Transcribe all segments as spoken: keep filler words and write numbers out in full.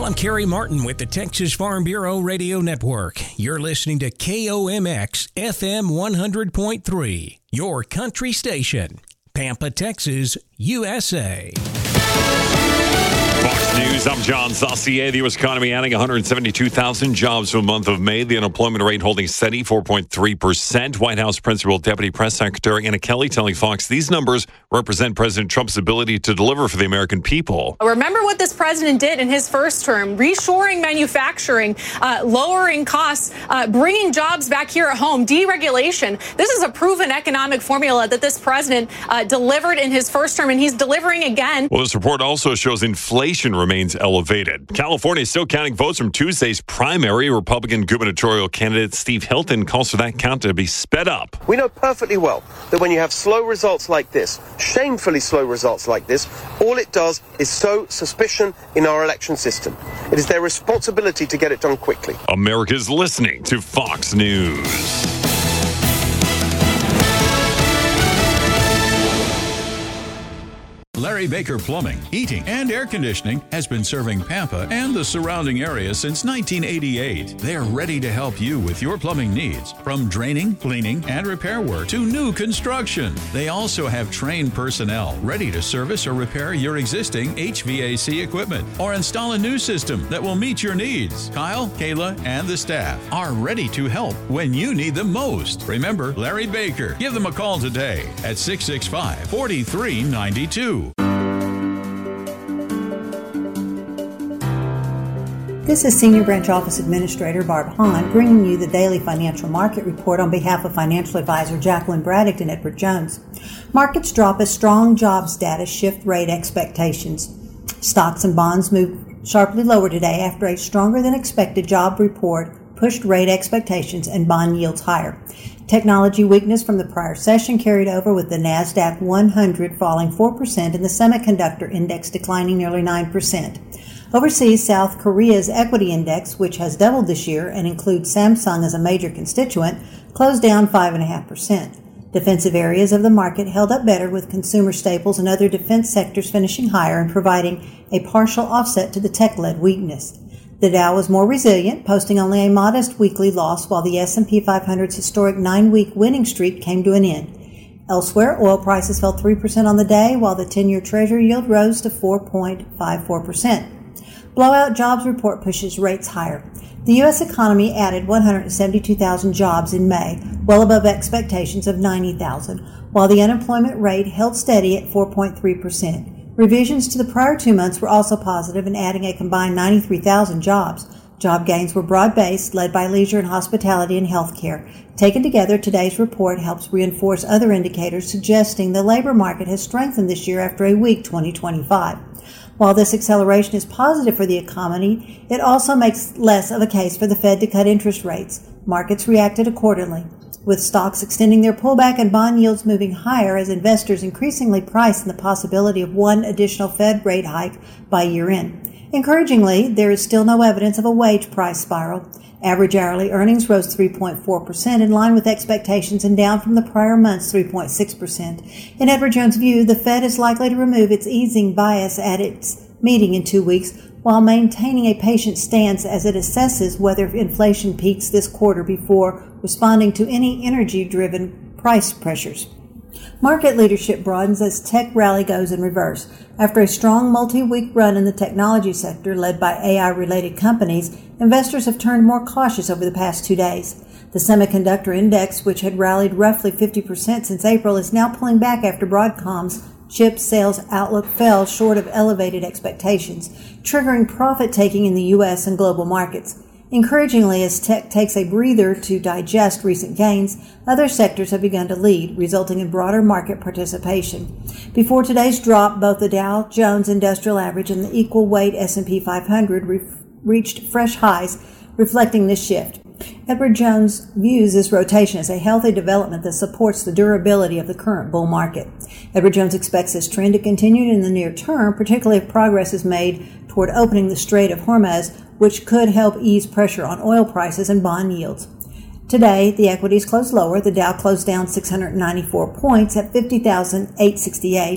Well, I'm Kerry Martin with the Texas Farm Bureau Radio Network. You're listening to K O M X F M one hundred point three, your country station. Pampa, Texas, U S A. Fox News, I'm John Saucier. The U S economy adding one hundred seventy-two thousand jobs for the month of May. The unemployment rate holding steady, four point three percent. White House Principal Deputy Press Secretary Anna Kelly telling Fox these numbers represent President Trump's ability to deliver for the American people. Remember what this president did in his first term, reshoring manufacturing, uh, lowering costs, uh, bringing jobs back here at home, deregulation. This is a proven economic formula that this president uh, delivered in his first term, and he's delivering again. Well, this report also shows inflation remains elevated. California is still counting votes from Tuesday's primary. Republican gubernatorial candidate Steve Hilton calls for that count to be sped up. We know perfectly well that when you have slow results like this, shamefully slow results like this, all it does is sow suspicion in our election system. It is their responsibility to get it done quickly. America's listening to Fox News. Larry Baker Plumbing, Heating, and Air Conditioning has been serving Pampa and the surrounding area since nineteen eighty-eight. They're ready to help you with your plumbing needs, from draining, cleaning, and repair work to new construction. They also have trained personnel ready to service or repair your existing H V A C equipment or install a new system that will meet your needs. Kyle, Kayla, and the staff are ready to help when you need them most. Remember Larry Baker. Give them a call today at six six five, four three nine two. This is Senior Branch Office Administrator Barb Hahn bringing you the daily financial market report on behalf of financial advisor Jacqueline Braddock and Edward Jones. Markets drop as strong jobs data shift rate expectations. Stocks and bonds moved sharply lower today after a stronger than expected job report pushed rate expectations and bond yields higher. Technology weakness from the prior session carried over, with the NASDAQ one hundred falling four percent and the semiconductor index declining nearly nine percent. Overseas, South Korea's equity index, which has doubled this year and includes Samsung as a major constituent, closed down five point five percent. Defensive areas of the market held up better, with consumer staples and other defense sectors finishing higher and providing a partial offset to the tech-led weakness. The Dow was more resilient, posting only a modest weekly loss, while the S and P five hundred's historic nine-week winning streak came to an end. Elsewhere, oil prices fell three percent on the day, while the ten-year Treasury yield rose to four point five four percent. Blowout jobs report pushes rates higher. The U S economy added one hundred seventy-two thousand jobs in May, well above expectations of ninety thousand, while the unemployment rate held steady at four point three percent. Revisions to the prior two months were also positive in adding a combined ninety-three thousand jobs. Job gains were broad-based, led by leisure and hospitality and healthcare. Taken together, today's report helps reinforce other indicators suggesting the labor market has strengthened this year after a weak twenty twenty-five. While this acceleration is positive for the economy, it also makes less of a case for the Fed to cut interest rates. Markets reacted accordingly, with stocks extending their pullback and bond yields moving higher as investors increasingly price in the possibility of one additional Fed rate hike by year-end. Encouragingly, there is still no evidence of a wage price spiral. Average hourly earnings rose three point four percent, in line with expectations and down from the prior month's three point six percent. In Edward Jones' view, the Fed is likely to remove its easing bias at its meeting in two weeks, while maintaining a patient stance as it assesses whether inflation peaks this quarter before responding to any energy-driven price pressures. Market leadership broadens as tech rally goes in reverse. After a strong multi-week run in the technology sector led by A I-related companies, investors have turned more cautious over the past two days. The semiconductor index, which had rallied roughly fifty percent since April, is now pulling back after Broadcom's chip sales outlook fell short of elevated expectations, triggering profit-taking in the U S and global markets. Encouragingly, as tech takes a breather to digest recent gains, other sectors have begun to lead, resulting in broader market participation. Before today's drop, both the Dow Jones Industrial Average and the equal weight S and P five hundred re- reached fresh highs, reflecting this shift. Edward Jones views this rotation as a healthy development that supports the durability of the current bull market. Edward Jones expects this trend to continue in the near term, particularly if progress is made toward opening the Strait of Hormuz, which could help ease pressure on oil prices and bond yields. Today, the equities closed lower. The Dow closed down six hundred ninety-four points at fifty thousand eight hundred sixty-eight.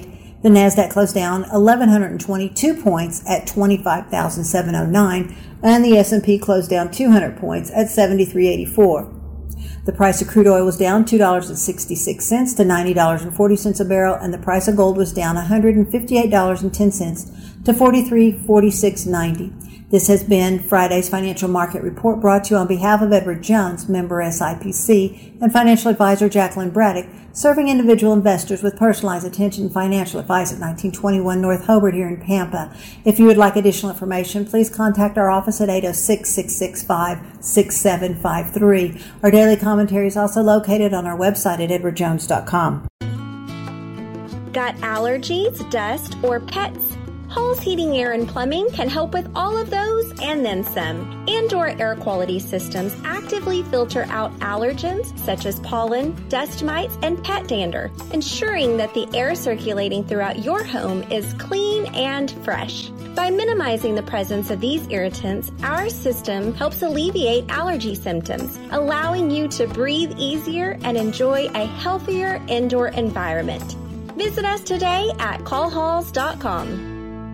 The NASDAQ closed down one thousand one hundred twenty-two points at twenty-five thousand seven hundred nine, and the S and P closed down two hundred points at seventy-three eighty-four. The price of crude oil was down two dollars and sixty-six cents to ninety dollars and forty cents a barrel, and the price of gold was down one hundred fifty-eight dollars and ten cents to forty-three forty-six ninety. This has been Friday's Financial Market Report, brought to you on behalf of Edward Jones, member S I P C, and financial advisor Jacqueline Braddock, serving individual investors with personalized attention and financial advice at nineteen twenty-one North Hobart here in Pampa. If you would like additional information, please contact our office at eight oh six, six six five, six seven five three. Our daily commentary is also located on our website at edward jones dot com. Got allergies, dust, or pets? Halls Heating, Air, and Plumbing can help with all of those and then some. Indoor air quality systems actively filter out allergens such as pollen, dust mites, and pet dander, ensuring that the air circulating throughout your home is clean and fresh. By minimizing the presence of these irritants, our system helps alleviate allergy symptoms, allowing you to breathe easier and enjoy a healthier indoor environment. Visit us today at call halls dot com.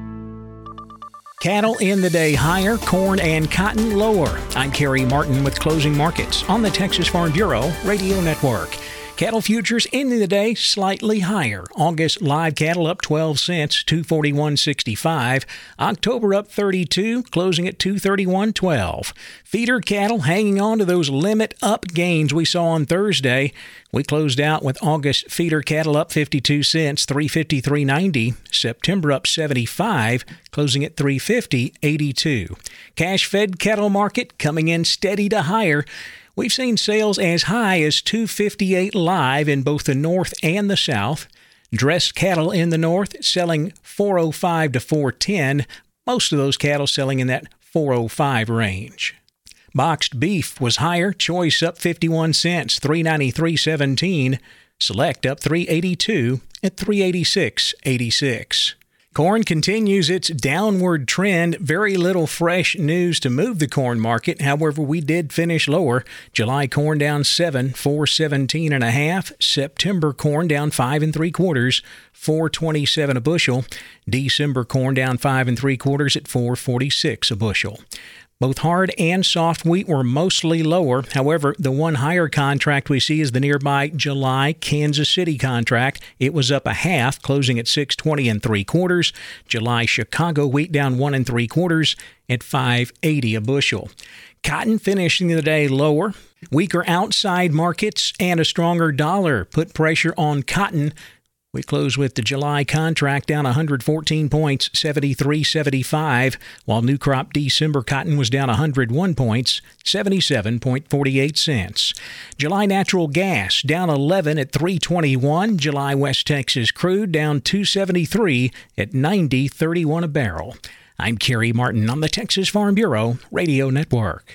Cattle in the day higher, corn and cotton lower. I'm Kerry Martin with Closing Markets on the Texas Farm Bureau Radio Network. Cattle futures ending the day slightly higher. August live cattle up twelve cents, two forty-one sixty-five. October up thirty-two, closing at two thirty-one twelve. Feeder cattle hanging on to those limit up gains we saw on Thursday. We closed out with August feeder cattle up fifty-two cents, three fifty-three ninety. September up seventy-five, closing at three fifty eighty-two. Cash fed cattle market coming in steady to higher. We've seen sales as high as two fifty-eight live in both the north and the south. Dressed cattle in the north selling four oh five to four ten. Most of those cattle selling in that four oh five range. Boxed beef was higher. Choice up fifty-one cents, three ninety-three seventeen. Select up three eighty-two at three eighty-six eighty-six. Corn continues its downward trend. Very little fresh news to move the corn market. However, we did finish lower. July corn down seven, four seventeen and a half. September corn down five and three quarters, four twenty-seven a bushel. December corn down five and three quarters at four forty-six a bushel. Both hard and soft wheat were mostly lower. However, the one higher contract we see is the nearby July Kansas City contract. It was up a half, closing at six twenty and three quarters. July Chicago wheat down one and three quarters at five eighty a bushel. Cotton finishing the day lower. Weaker outside markets and a stronger dollar put pressure on cotton. We close with the July contract down one hundred fourteen points, seventy-three seventy-five, while new crop December cotton was down one hundred one points, seventy-seven forty-eight cents. July natural gas down eleven at three twenty-one. July West Texas crude down two seventy-three at ninety thirty-one a barrel. I'm Kerry Martin on the Texas Farm Bureau Radio Network.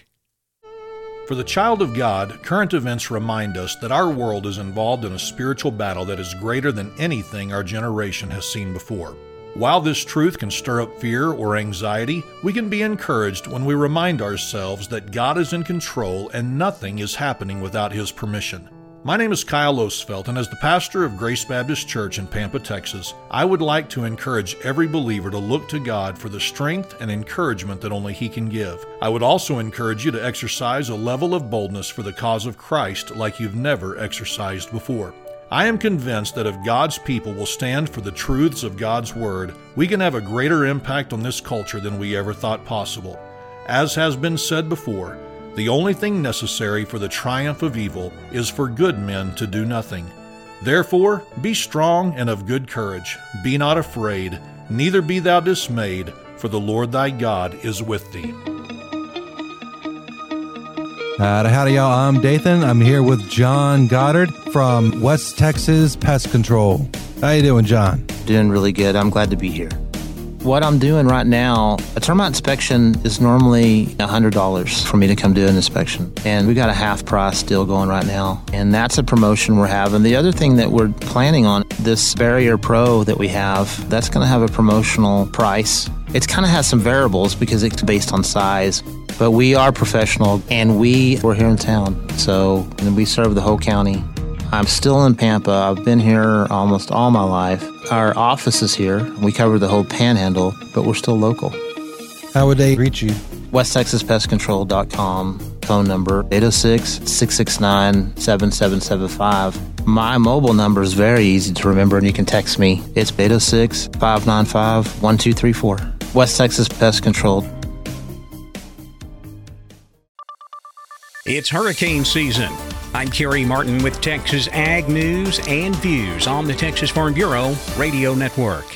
For the child of God, current events remind us that our world is involved in a spiritual battle that is greater than anything our generation has seen before. While this truth can stir up fear or anxiety, we can be encouraged when we remind ourselves that God is in control and nothing is happening without His permission. My name is Kyle Osfeld, and as the pastor of Grace Baptist Church in Pampa, Texas, I would like to encourage every believer to look to God for the strength and encouragement that only He can give. I would also encourage you to exercise a level of boldness for the cause of Christ like you've never exercised before. I am convinced that if God's people will stand for the truths of God's Word, we can have a greater impact on this culture than we ever thought possible. As has been said before, the only thing necessary for the triumph of evil is for good men to do nothing. Therefore, be strong and of good courage. Be not afraid, neither be thou dismayed, for the Lord thy God is with thee. Uh, howdy, y'all. I'm Dathan. I'm here with John Goddard from West Texas Pest Control. How you doing, John? Doing really good. I'm glad to be here. What I'm doing right now, a termite inspection is normally one hundred dollars for me to come do an inspection. And we got a half price deal going right now. And that's a promotion we're having. The other thing that we're planning on, this Barrier Pro that we have, that's going to have a promotional price. It kind of has some variables because it's based on size. But we are professional, and we, we're here in town. So and we serve the whole county. I'm still in Pampa. I've been here almost all my life. Our office is here. We cover the whole panhandle, but we're still local. How would they reach you? west texas pest control dot com, phone number eight oh six, six six nine, seven seven seven five. My mobile number is very easy to remember, and you can text me. It's eight oh six, five nine five, one two three four. West Texas Pest Control. It's hurricane season. I'm Kerry Martin with Texas Ag News and Views on the Texas Farm Bureau Radio Network.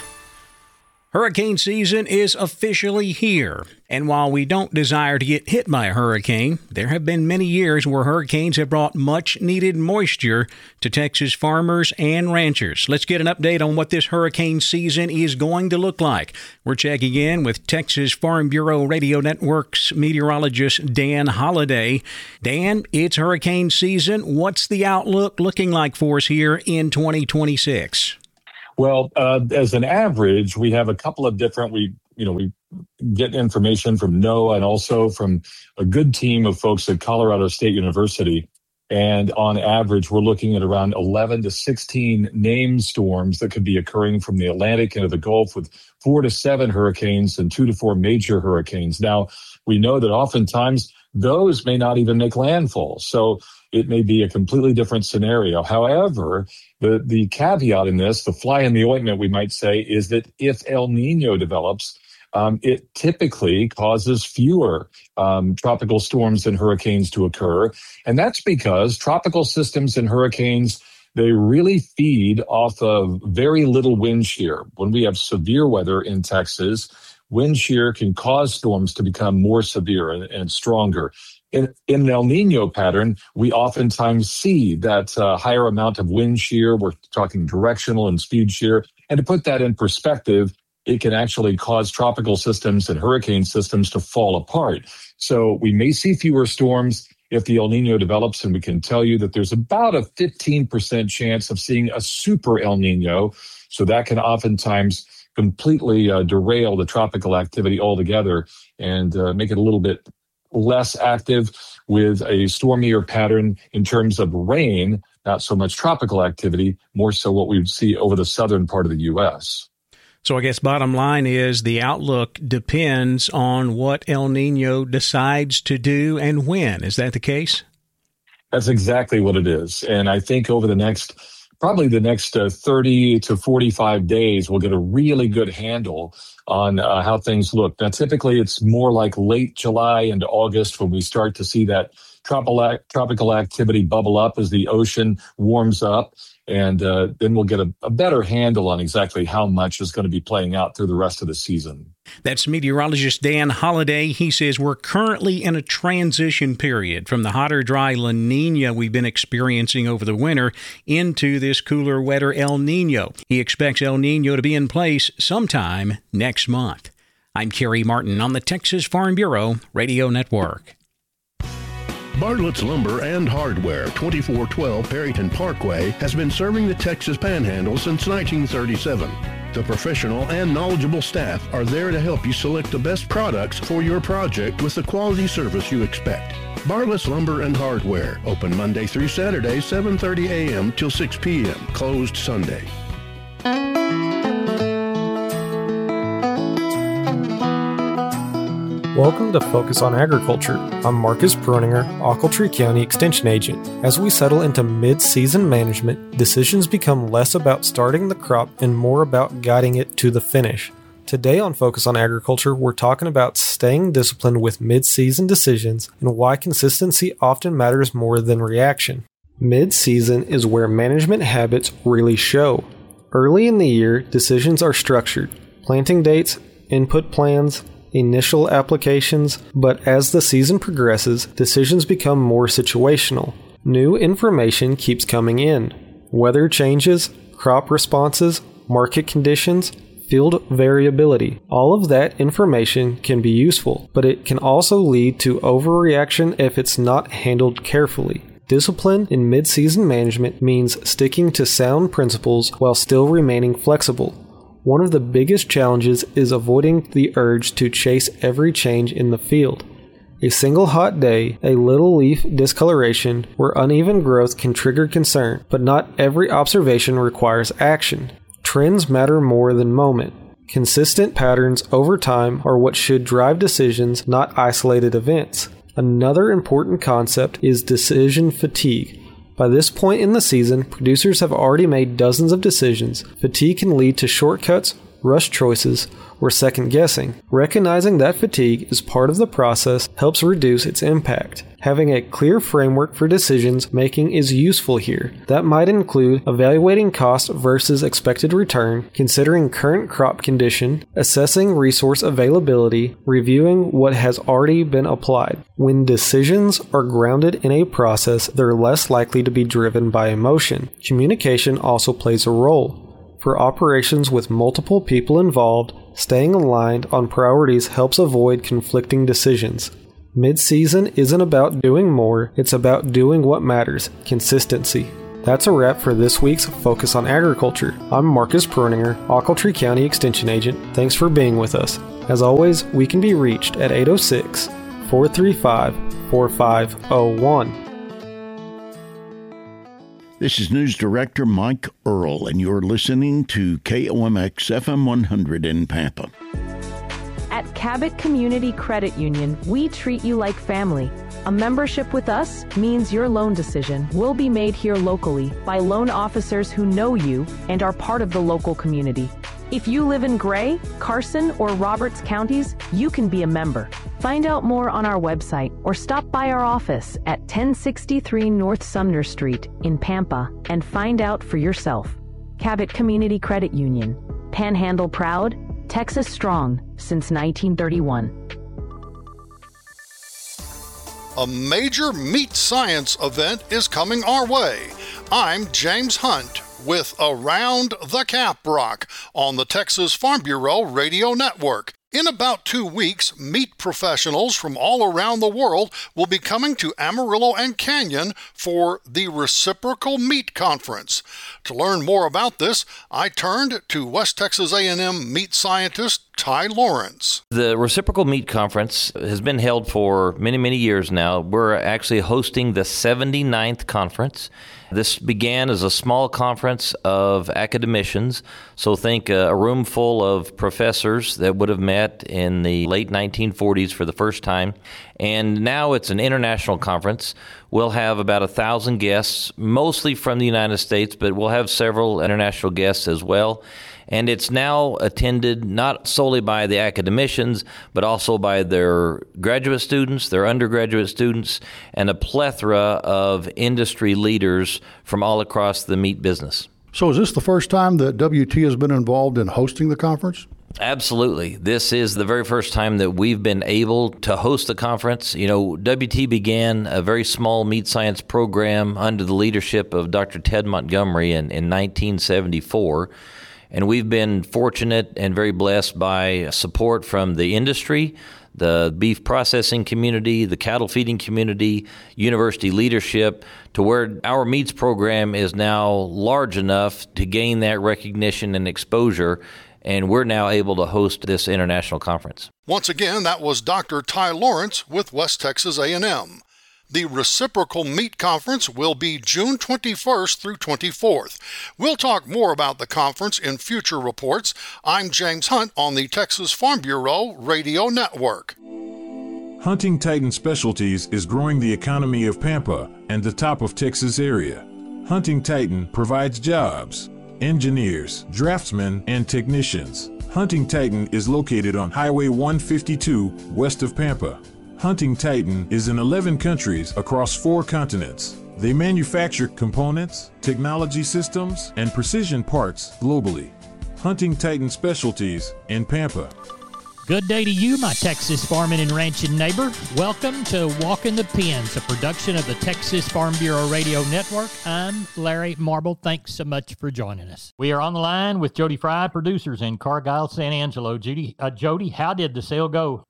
Hurricane season is officially here, and while we don't desire to get hit by a hurricane, there have been many years where hurricanes have brought much-needed moisture to Texas farmers and ranchers. Let's get an update on what this hurricane season is going to look like. We're checking in with Texas Farm Bureau Radio Network's meteorologist Dan Holliday. Dan, it's hurricane season. What's the outlook looking like for us here in twenty twenty-six? Well, uh, as an average, we have a couple of different, we, you know, we get information from NOAA and also from a good team of folks at Colorado State University. And on average, we're looking at around eleven to sixteen named storms that could be occurring from the Atlantic into the Gulf, with four to seven hurricanes and two to four major hurricanes. Now, we know that oftentimes those may not even make landfall. So it may be a completely different scenario. However, the, the caveat in this, the fly in the ointment, we might say, is that if El Nino develops, um, it typically causes fewer um, tropical storms and hurricanes to occur. And that's because tropical systems and hurricanes, they really feed off of very little wind shear. When we have severe weather in Texas, wind shear can cause storms to become more severe and, and stronger. In, in an El Nino pattern, we oftentimes see that uh, higher amount of wind shear. We're talking directional and speed shear. And to put that in perspective, it can actually cause tropical systems and hurricane systems to fall apart. So we may see fewer storms if the El Nino develops, and we can tell you that there's about a fifteen percent chance of seeing a super El Nino. So that can oftentimes completely uh, derail the tropical activity altogether and uh, make it a little bit less active with a stormier pattern in terms of rain, not so much tropical activity, more so what we would see over the southern part of the U S. So I guess bottom line is the outlook depends on what El Nino decides to do and when. Is that the case? That's exactly what it is. And I think over the next Probably the next uh, thirty to forty-five days, we'll get a really good handle on uh, how things look. Now, typically, it's more like late July into August when we start to see that tropical, tropical activity bubble up as the ocean warms up. And uh, then we'll get a, a better handle on exactly how much is going to be playing out through the rest of the season. That's meteorologist Dan Holliday. He says we're currently in a transition period from the hotter, dry La Nina we've been experiencing over the winter into this cooler, wetter El Nino. He expects El Nino to be in place sometime next month. I'm Kerry Martin on the Texas Farm Bureau Radio Network. Bartlett's Lumber and Hardware, twenty-four twelve Perryton Parkway, has been serving the Texas Panhandle since nineteen thirty-seven. The professional and knowledgeable staff are there to help you select the best products for your project with the quality service you expect. Bartlett's Lumber and Hardware, open Monday through Saturday, seven thirty a.m. till six p.m., closed Sunday. Welcome to Focus on Agriculture. I'm Marcus Broninger, Ochiltree County Extension Agent. As we settle into mid-season management, decisions become less about starting the crop and more about guiding it to the finish. Today on Focus on Agriculture, we're talking about staying disciplined with mid-season decisions and why consistency often matters more than reaction. Mid-season is where management habits really show. Early in the year, decisions are structured. Planting dates, input plans, initial applications, but as the season progresses, decisions become more situational. New information keeps coming in. Weather changes, crop responses, market conditions, field variability. All of that information can be useful, but it can also lead to overreaction if it's not handled carefully. Discipline in mid-season management means sticking to sound principles while still remaining flexible. One of the biggest challenges is avoiding the urge to chase every change in the field. A single hot day, a little leaf discoloration, or uneven growth can trigger concern, but not every observation requires action. Trends matter more than moment. Consistent patterns over time are what should drive decisions, not isolated events. Another important concept is decision fatigue. By this point in the season, producers have already made dozens of decisions. Fatigue can lead to shortcuts, rush choices, or second guessing. Recognizing that fatigue is part of the process helps reduce its impact. Having a clear framework for decisions making is useful here. That might include evaluating cost versus expected return, considering current crop condition, assessing resource availability, reviewing what has already been applied. When decisions are grounded in a process, they're less likely to be driven by emotion. Communication also plays a role. For operations with multiple people involved, staying aligned on priorities helps avoid conflicting decisions. Mid-season isn't about doing more, it's about doing what matters, consistency. That's a wrap for this week's Focus on Agriculture. I'm Marcus Perninger, Ochiltree County Extension Agent. Thanks for being with us. As always, we can be reached at eight oh six, four three five, four five oh one. This is News Director Mike Earl, and you're listening to K O M X F M one hundred in Pampa. At Cabot Community Credit Union, we treat you like family. A membership with us means your loan decision will be made here locally by loan officers who know you and are part of the local community. If you live in Gray, Carson, or Roberts counties, you can be a member. Find out more on our website or stop by our office at ten sixty-three North Sumner Street in Pampa and find out for yourself. Cabot Community Credit Union. Panhandle proud, Texas strong since nineteen thirty-one. A major meat science event is coming our way. I'm James Hunt with Around the Caprock on the Texas Farm Bureau Radio Network. In about two weeks, meat professionals from all around the world will be coming to Amarillo and Canyon for the Reciprocal Meat Conference. To learn more about this, I turned to West Texas A and M meat scientist Ty Lawrence. The Reciprocal Meat Conference has been held for many, many years now. We're actually hosting the seventy-ninth conference. This began as a small conference of academicians, so think a room full of professors that would have met in the late nineteen forties for the first time. And now it's an international conference. We'll have about a thousand guests, mostly from the United States, but we'll have several international guests as well. And it's now attended not solely by the academicians, but also by their graduate students, their undergraduate students, and a plethora of industry leaders from all across the meat business. So is this the first time that W T has been involved in hosting the conference? Absolutely. This is the very first time that we've been able to host a conference. You know, W T began a very small meat science program under the leadership of Doctor Ted Montgomery in, in nineteen seventy-four. And we've been fortunate and very blessed by support from the industry, the beef processing community, the cattle feeding community, university leadership, to where our meats program is now large enough to gain that recognition and exposure, and we're now able to host this international conference. Once again, that was Doctor Ty Lawrence with West Texas A and M. The Reciprocal Meat Conference will be June twenty-first through twenty-fourth. We'll talk more about the conference in future reports. I'm James Hunt on the Texas Farm Bureau Radio Network. Hunting Titan Specialties is growing the economy of Pampa and the top of Texas area. Hunting Titan provides jobs, engineers, draftsmen, and technicians. Hunting Titan is located on Highway one fifty-two west of Pampa. Hunting Titan is in eleven countries across four continents. They manufacture components, technology systems, and precision parts globally. Hunting Titan Specialties in Pampa. Good day to you, my Texas farming and ranching neighbor. Welcome to Walking the Pens, a production of the Texas Farm Bureau Radio Network. I'm Larry Marble. Thanks so much for joining us. We are on the line with Jody Fry, producers in Cargyle, San Angelo. Judy, uh, Jody, how did the sale go?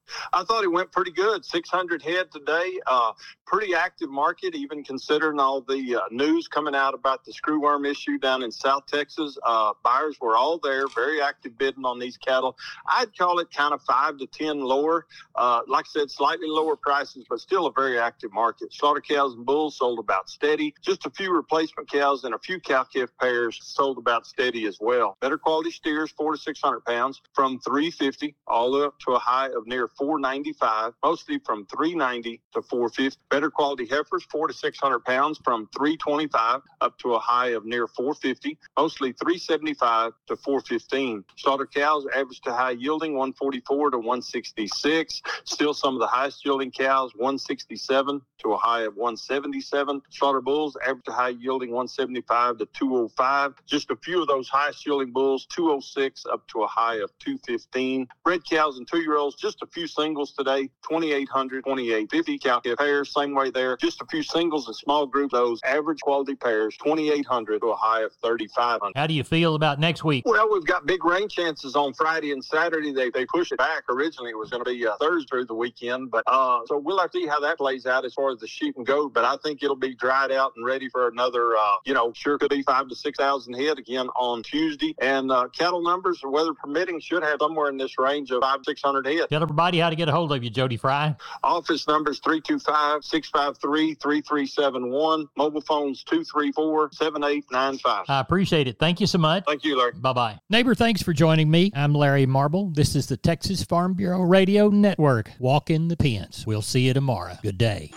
I thought it went pretty good. six hundred head today. Uh, pretty active market, even considering all the uh, news coming out about the screwworm issue down in South Texas. Uh, buyers were all there, very active bidding on these cattle. I'd call it kind of five to ten lower. Uh, like I said, slightly lower prices, but still a very active market. Slaughter cows and bulls sold about steady. Just a few replacement cows and a few cow-calf pairs sold about steady as well. Better quality steers, four to six hundred pounds, from three fifty all the way up to a high of near four ninety-five, mostly from three ninety to four fifty. Better quality heifers, four to six hundred pounds, from three twenty-five up to a high of near four fifty, mostly three seventy-five to four fifteen. Slaughter cows average to high yielding one forty-four to one sixty-six. Still some of the highest yielding cows, one sixty-seven to a high of one seventy-seven. Slaughter bulls average to high yielding one seventy-five to two oh five. Just a few of those highest yielding bulls, two oh six up to a high of two fifteen. Bred cows and two-year-olds, just a few singles today, twenty-eight hundred, twenty-eight fifty. Cow-calf pairs, same way there. Just a few singles and small group, those average quality pairs, twenty-eight hundred to a high of thirty-five hundred. How do you feel about next week? Well, we've got big rain chances on Friday and Saturday. They they pushed it back. Originally, it was going to be uh, Thursday through the weekend, but uh, so we'll have to see how that plays out as far as the sheep can go. But I think it'll be dried out and ready for another, uh, you know, sure could be five to six thousand head again on Tuesday. And uh, cattle numbers, weather permitting, should have somewhere in this range of five six hundred head. Tell everybody how to get a hold of you, Jody Fry. Office numbers three two five, six five three, three three seven one. Mobile phones two three four, seven eight nine five. I appreciate it. Thank you so much. Thank you, Larry. Bye-bye. Neighbor, thanks for joining me. I'm Larry Marble. This is the Texas Farm Bureau Radio Network. Walk in the pens. We'll see you tomorrow. Good day.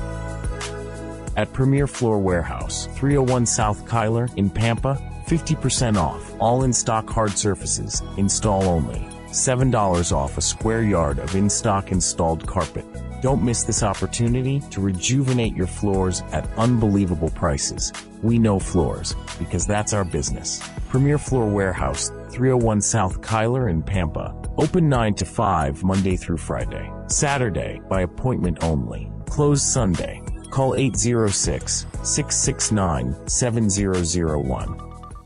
At Premier Floor Warehouse, three oh one South Kyler in Pampa, fifty percent off. All in-stock hard surfaces, install only. seven dollars off a square yard of in-stock installed carpet. Don't miss this opportunity to rejuvenate your floors at unbelievable prices. We know floors, because that's our business. Premier Floor Warehouse, three oh one South Kyler in Pampa. Open nine to five Monday through Friday. Saturday, by appointment only. Closed Sunday. Call eight oh six, six six nine, seven oh oh one.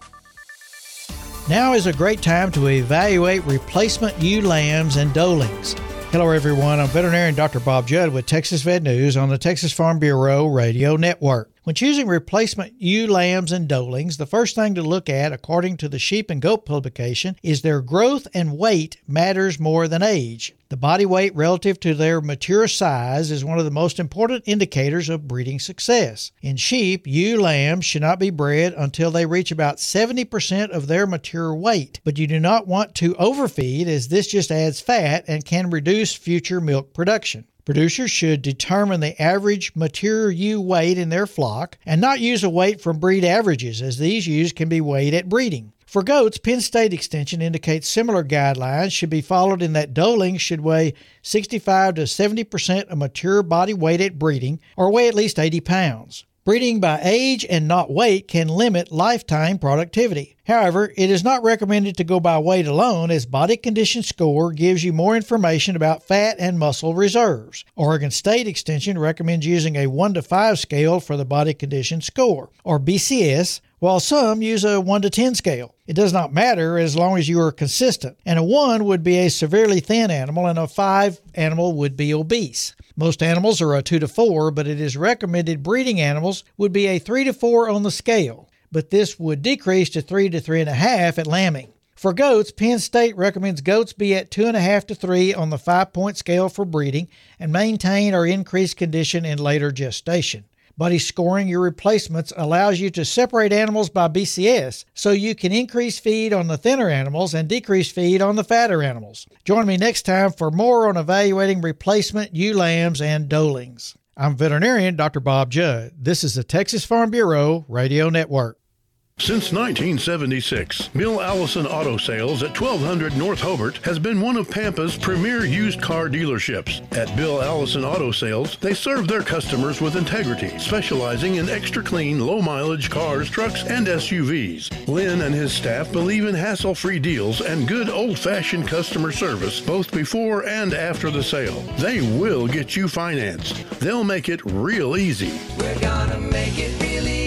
Now is a great time to evaluate replacement ewe lambs and doelings. Hello everyone, I'm veterinarian Doctor Bob Judd with Texas Vet News on the Texas Farm Bureau Radio Network. When choosing replacement ewe lambs and doelings, the first thing to look at, according to the Sheep and Goat publication, is their growth and weight matters more than age. The body weight relative to their mature size is one of the most important indicators of breeding success. In sheep, ewe lambs should not be bred until they reach about seventy percent of their mature weight, but you do not want to overfeed, as this just adds fat and can reduce future milk production. Producers should determine the average mature ewe weight in their flock and not use a weight from breed averages, as these ewes can be weighed at breeding. For goats, Penn State Extension indicates similar guidelines should be followed in that doelings should weigh sixty-five to seventy percent of mature body weight at breeding, or weigh at least eighty pounds. Breeding by age and not weight can limit lifetime productivity. However, it is not recommended to go by weight alone, as body condition score gives you more information about fat and muscle reserves. Oregon State Extension recommends using a one to five scale for the body condition score, or B C S, while some use a one to ten scale. It does not matter as long as you are consistent, and a one would be a severely thin animal and a five animal would be obese. Most animals are a two to four, but it is recommended breeding animals would be a three to four on the scale, but this would decrease to three to three point five at lambing. For goats, Penn State recommends goats be at two point five to three on the five-point scale for breeding and maintain or increase condition in later gestation. Buddy scoring your replacements allows you to separate animals by B C S, so you can increase feed on the thinner animals and decrease feed on the fatter animals. Join me next time for more on evaluating replacement ewe lambs and doelings. I'm veterinarian Doctor Bob Judd. This is the Texas Farm Bureau Radio Network. Since nineteen seventy-six, Bill Allison Auto Sales at twelve hundred North Hobart has been one of Pampa's premier used car dealerships. At Bill Allison Auto Sales, they serve their customers with integrity, specializing in extra clean, low-mileage cars, trucks, and S U Vs. Lynn and his staff believe in hassle-free deals and good old-fashioned customer service, both before and after the sale. They will get you financed. They'll make it real easy. We're gonna make it real easy.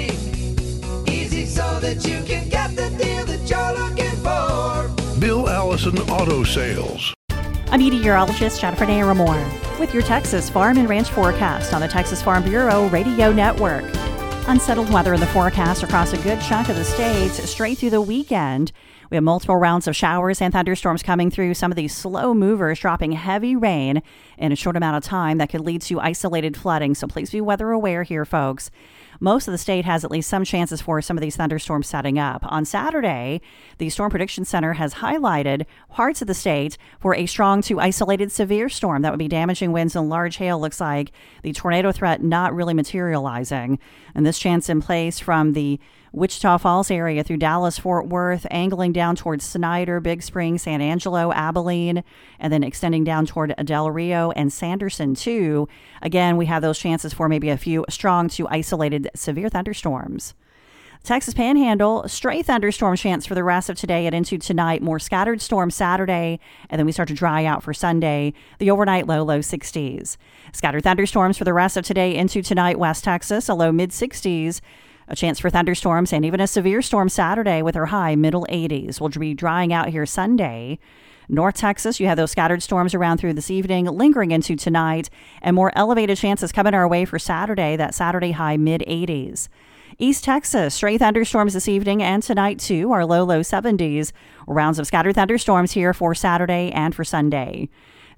So that you can get the deal that you're looking for. Bill Allison Auto Sales. I'm meteorologist Jennifer Naramore with your Texas Farm and Ranch forecast on the Texas Farm Bureau Radio Network. Unsettled weather in the forecast across a good chunk of the state straight through the weekend. We have multiple rounds of showers and thunderstorms coming through. Some of these slow movers dropping heavy rain in a short amount of time that could lead to isolated flooding. So please be weather aware here, folks. Most of the state has at least some chances for some of these thunderstorms setting up. On Saturday, the Storm Prediction Center has highlighted parts of the state for a strong to isolated severe storm that would be damaging winds and large hail. Looks like the tornado threat not really materializing. And this chance in place from the Wichita Falls area through Dallas, Fort Worth, angling down towards Snyder, Big Spring, San Angelo, Abilene, and then extending down toward Del Rio and Sanderson, too. Again, we have those chances for maybe a few strong to isolated severe thunderstorms. Texas Panhandle, stray thunderstorm chance for the rest of today and into tonight. More scattered storms Saturday, and then we start to dry out for Sunday. The overnight low, low sixties. Scattered thunderstorms for the rest of today into tonight. West Texas, a low mid sixties. A chance for thunderstorms and even a severe storm Saturday with our high middle eighties. We'll be drying out here Sunday. North Texas, you have those scattered storms around through this evening, lingering into tonight, and more elevated chances coming our way for Saturday, that Saturday high mid eighties. East Texas, stray thunderstorms this evening and tonight too, our low, low seventies. Rounds of scattered thunderstorms here for Saturday and for Sunday.